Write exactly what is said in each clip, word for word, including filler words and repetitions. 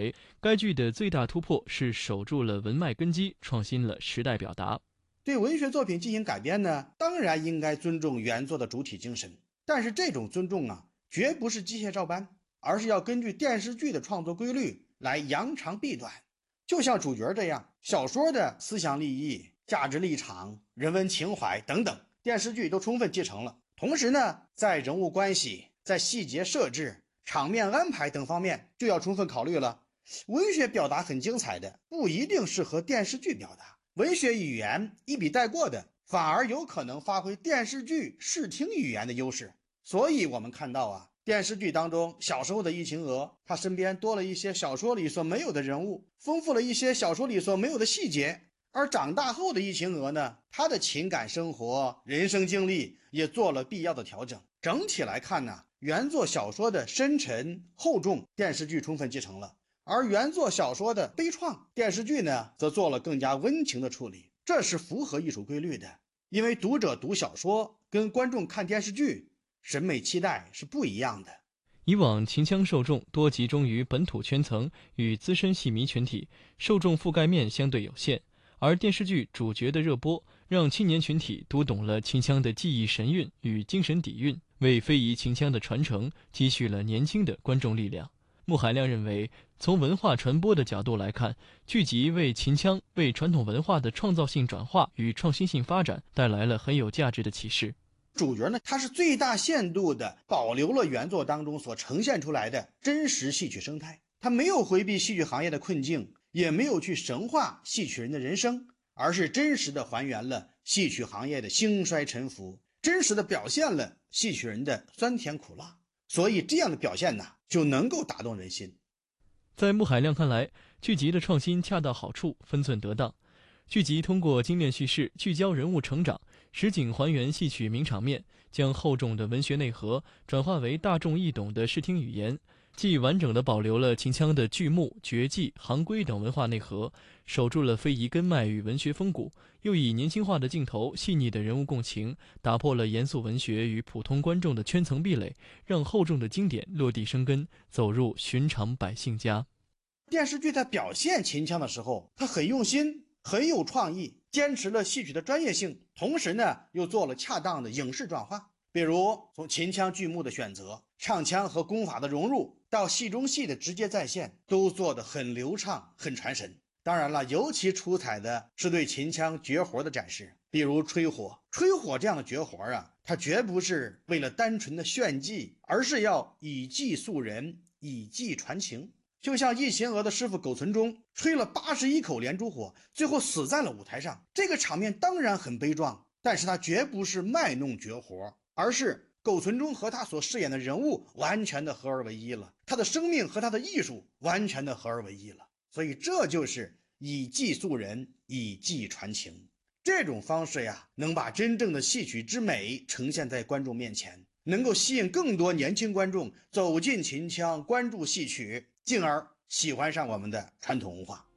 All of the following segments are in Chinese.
为，该剧的最大突破是守住了文脉根基，创新了时代表达。 对文学作品进行改编呢，当然应该尊重原作的主体精神，但是这种尊重啊，绝不是机械照搬，而是要根据电视剧的创作规律来扬长避短。就像主角这样，小说的思想立意、价值立场、人文情怀等等，电视剧都充分继承了。同时呢，在人物关系、在细节设置、场面安排等方面就要充分考虑了。文学表达很精彩的，不一定适合电视剧表达。文学语言一笔带过的，反而有可能发挥电视剧视听语言的优势。所以我们看到啊，电视剧当中小时候的易秦娥，她身边多了一些小说里所没有的人物，丰富了一些小说里所没有的细节。而长大后的易秦娥呢，她的情感生活、人生经历也做了必要的调整。整体来看呢，原作小说的深沉厚重，电视剧充分继承了。而原作小说的悲怆，电视剧呢则做了更加温情的处理，这是符合艺术规律的。因为读者读小说跟观众看电视剧审美期待是不一样的。 以往秦腔受众多集中于本土圈层与资深戏迷群体，受众覆盖面相对有限，而电视剧主角的热播，让青年群体读懂了秦腔的技艺神韵与精神底蕴，为非遗秦腔的传承积蓄了年轻的观众力量。穆海亮认为，从文化传播的角度来看，剧集为秦腔、为传统文化的创造性转化与创新性发展带来了很有价值的启示。 主角呢，他是最大限度地保留了原作当中所呈现出来的真实戏曲生态，他没有回避戏曲行业的困境，也没有去神化戏曲人的人生，而是真实地还原了戏曲行业的兴衰沉浮，真实地表现了戏曲人的酸甜苦辣。所以这样的表现呢，就能够打动人心。 在穆海亮看来，剧集的创新恰到好处，分寸得当。剧集通过精炼叙事，聚焦人物成长，实景还原戏曲名场面，将厚重的文学内核转化为大众易懂的视听语言，既完整地保留了秦腔的剧目、绝技、行规等文化内核，守住了非遗根脉与文学风骨，又以年轻化的镜头、细腻的人物共情，打破了严肃文学与普通观众的圈层壁垒，让厚重的经典落地生根，走入寻常百姓家。 电视剧在表现秦腔的时候，它很用心，很有创意，坚持了戏曲的专业性，同时呢，又做了恰当的影视转化。比如从秦腔剧目的选择、唱腔和功法的融入，到戏中戏的直接再现，都做得很流畅、很传神。当然了，尤其出彩的是对秦腔绝活的展示，比如吹火。吹火这样的绝活啊，它绝不是为了单纯的炫技，而是要以技塑人，以技传情。就像易秦娥的师傅苟存中吹了八十一口连珠火，最后死在了舞台上。这个场面当然很悲壮，但是他绝不是卖弄绝活，而是苟存中和他所饰演的人物完全的合而为一了，他的生命和他的艺术完全的合而为一了。所以这就是以技塑人，以技传情。这种方式呀，能把真正的戏曲之美呈现在观众面前，能够吸引更多年轻观众走进秦腔，关注戏曲，进而喜歡上我們嘅傳統文化。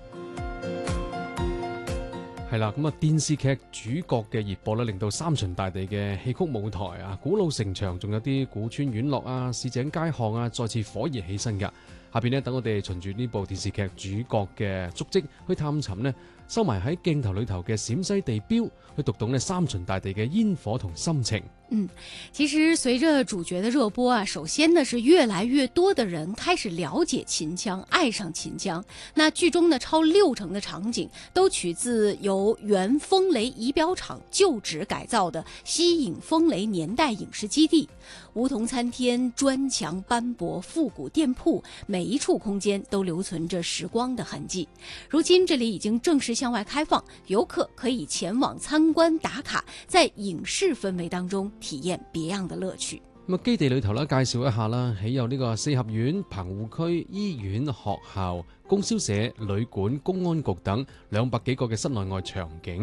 係啦，咁啊電視劇主角嘅熱播咧，令到三秦大地嘅戲曲舞台啊、古老城牆，仲有啲古村院落啊、市井街巷啊，再次火熱起身㗎。下邊呢，等我哋循住呢部電視劇主角嘅足跡去探尋呢，收埋喺鏡頭裏頭嘅陝西地標，去讀懂呢三秦大地嘅煙火同心情。 嗯，其实随着主角的热播啊，首先呢是越来越多的人开始了解秦腔，爱上秦腔。那剧中呢超六成的场景都取自由原风雷仪表厂旧址改造的西影风雷年代影视基地，梧桐参天，砖墙斑驳，复古店铺，每一处空间都留存着时光的痕迹。如今这里已经正式向外开放，游客可以前往参观打卡，在影視氛圍當中體驗別樣的樂趣。 咁啊，基地裏頭咧介紹一下啦，起有呢個四合院、棚戶區、醫院、學校、供銷社、旅館、公安局等兩百幾個嘅室內外場景。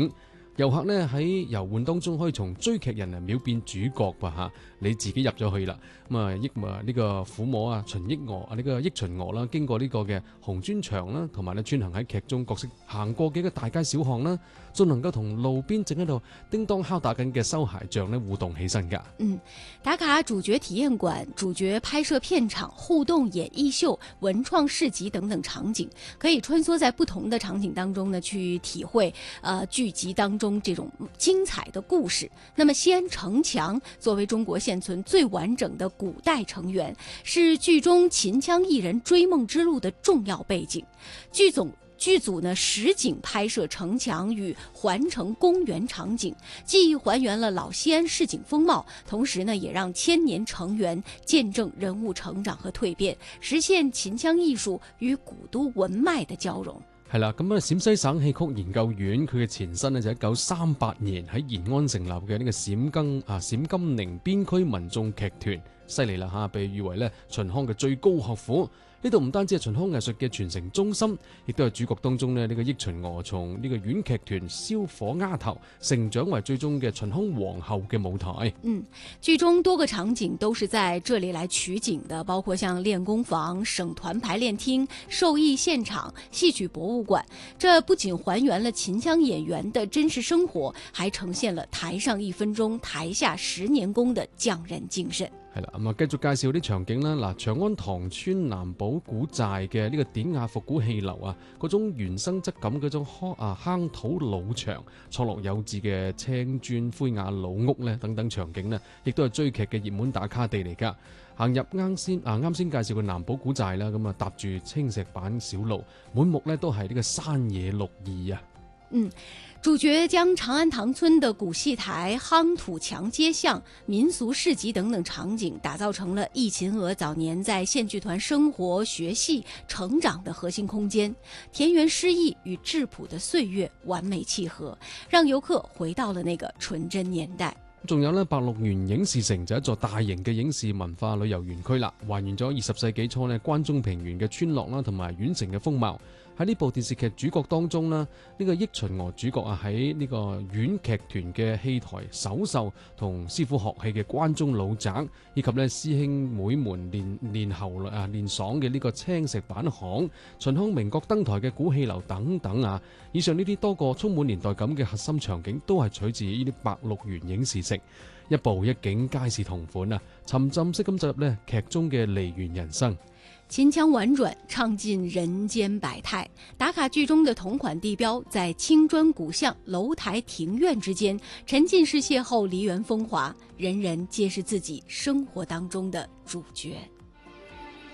遊客呢喺遊玩當中可以從追劇人啊秒變主角噃嚇，你自己入咗去啦。咁啊益啊呢個撫摸啊秦憶娥啊呢個益秦娥啦，經過呢個嘅紅磚牆啦，同埋咧穿行喺劇中角色行過幾個大街小巷啦，仲能夠同路邊正喺度叮當敲打緊嘅修鞋匠咧互動起身㗎。 嗯，打卡主角體驗館、主角拍攝片場、互動演藝秀、文創市集等等場景，可以穿梭在不同的場景當中呢，去體會呃劇集當中這種精彩的故事。那麼西安城牆作為中國現存最完整的古代城垣，是劇中秦腔藝人追夢之路的重要背景。劇總劇組呢實景拍攝城牆與環城公園場景，既還原了老西安市井風貌，同時呢也讓千年城垣見證人物成長和蛻變，實現秦腔藝術與古都文脈的交融。 係啦，咁啊，陝西省戲曲研究院佢嘅前身呢，就一九三八年喺延安成立嘅呢個陝甘啊陝甘寧邊區民眾劇團，犀利啦嚇，被譽為咧秦腔嘅最高學府。呢度唔單止係秦腔藝術嘅傳承中心，亦都係主角當中呢，呢個益秦娥從呢個縣劇團燒火丫頭成長為最終嘅秦腔皇后嘅舞台。 嗯，劇中多個場景都是在這裡來取景的，包括像練功房、省團排練廳、授藝現場、戲曲博物館。這不僅還原了秦腔演員的真實生活，還呈現了台上一分鐘，台下十年功的匠人精神。 係啦，咁啊，繼續介紹啲場景啦。嗱，長安塘村南寶古寨嘅呢個典雅復古戲樓啊，嗰種原生質感嗰種坑啊坑土老牆、錯落有致嘅青磚灰瓦老屋咧，等等場景呢，亦都係追劇嘅熱門打卡地嚟㗎。行入啱先啊，啱先介紹嘅南寶古寨啦，咁啊搭住青石板小路，滿目咧都係呢個山野綠意啊。 嗯，主角將長安塘村的古戲台、夯土牆街巷、民俗市集等等場景打造成了益秦娥早年在縣劇團生活、學戲、成長的核心空間，田園詩意與質樸的歲月完美契合，讓遊客回到了那個純真年代。 仲有咧，白鹿原影視城就一座大型嘅影視文化旅遊園區啦，還原咗二十世紀初咧關中平原嘅村落啦，同埋縣城嘅風貌。喺呢部電視劇主角當中啦，呢、這個益秦娥主角啊喺呢個縣劇團嘅戲台首秀，同師傅學戲嘅關中老宅，以及咧師兄妹們練練喉啊練爽嘅呢個青石板巷、秦腔名角登台嘅古戲樓等等啊。以上呢啲多個充滿年代感嘅核心場景，都係取自呢啲白鹿原影視城，一步一景皆是同款啊！沉浸式咁進入咧劇中嘅梨園人生。 秦腔婉轉，唱盡人間百態。打卡劇中的同款地標，在青磚古巷、樓台庭院之間，沉浸式邂逅梨園風華，人人皆是自己生活當中的主角。